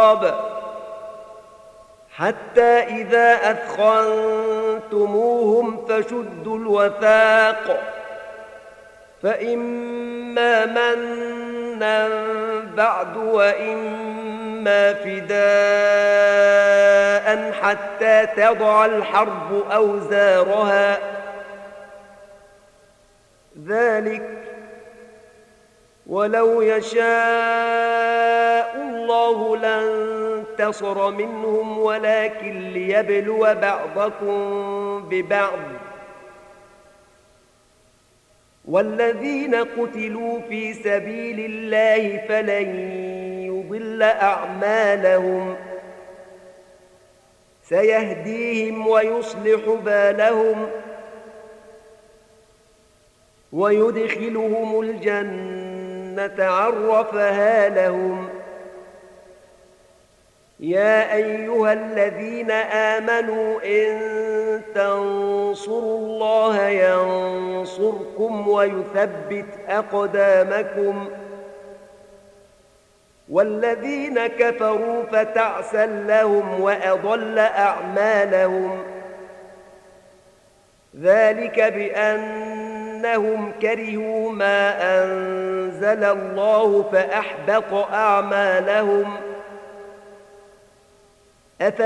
الرقاب حتى إذا أثخنتموهم فشدوا الوثاق فإما منا بعد وإما فداء حتى تضع الحرب أوزارها ذلك ولو يشاء الله لانتصر منهم ولكن ليبلو بعضكم ببعض والذين قتلوا في سبيل الله فلن يضل أعمالهم سيهديهم ويصلح بالهم ويدخلهم الجنة عرفها لهم يا أيها الذين آمنوا إن تنصروا الله ينصركم ويثبت أقدامكم والذين كفروا فتعسا لهم وأضل أعمالهم ذلك بأنهم كرهوا ما أنزل الله فأحبط أعمالهم